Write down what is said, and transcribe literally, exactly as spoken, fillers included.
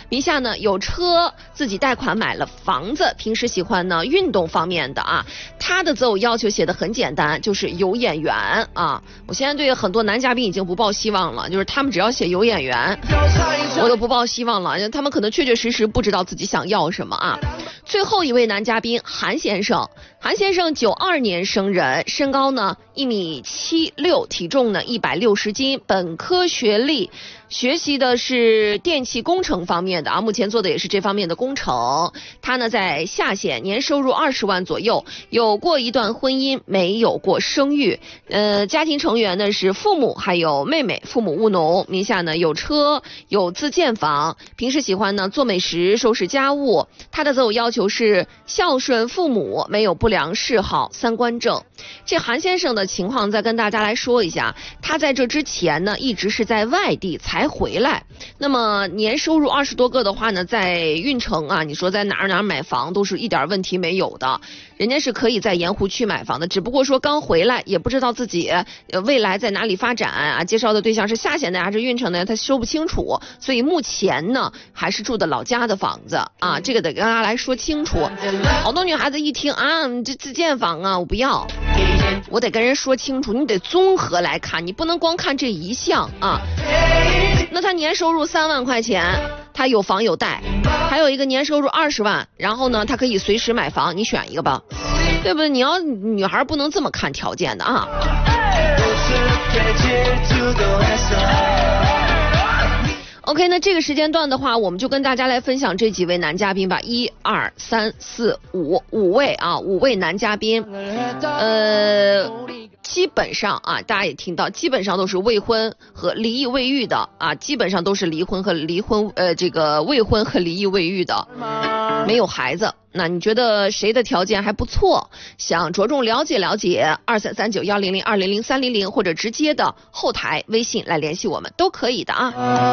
名下呢有车，自己贷款买了房子，平时喜欢呢运动方面的啊。他的择偶要求写的很简单，就是有眼缘啊。我现在对很多男嘉宾已经不抱希望了，就是他们只要写有眼缘，我都不抱希望了，他们可能确确实实不知道自己想要什么啊。最后一位男嘉宾韩先生，韩先生九二年生人，身高呢一米七六，体重呢一百六十斤，本科学历，学习的是电气工程方面的啊，目前做的也是这方面的工程。他呢在下县，年收入二十万左右，有过一段婚姻，没有过生育。呃，家庭成员呢是父母还有妹妹，父母务农，名下呢有车有自建房，平时喜欢呢做美食收拾家务。他的择偶要求是孝顺父母，没有不良嗜好，三观正。这韩先生的情况再跟大家来说一下，他在这之前呢一直是在外地才回来，那么年收入二十多个的话呢，在运城啊，你说在哪儿哪儿买房都是一点问题没有的，人家是可以在盐湖区买房的，只不过说刚回来也不知道自己未来在哪里发展啊，介绍的对象是下县的还是运城的，他说不清楚，所以目前呢还是住的老家的房子啊，这个得跟大家来说清楚。好多女孩子一听啊，这自建房啊，我不要，我得跟人说清楚，你得综合来看，你不能光看这一项啊。那他年收入三万块钱，他有房有贷，还有一个年收入二十万，然后呢他可以随时买房，你选一个吧，对不对？你要女孩不能这么看条件的啊。OK， 那这个时间段的话，我们就跟大家来分享这几位男嘉宾吧，一二三四五五位啊，五位男嘉宾，呃，基本上啊，大家也听到，基本上都是未婚和离异未育的啊，基本上都是离婚和离婚呃这个未婚和离异未育的，没有孩子。那你觉得谁的条件还不错，想着重了解了解，二三三九幺零零二零零三零零或者直接的后台微信来联系我们都可以的啊。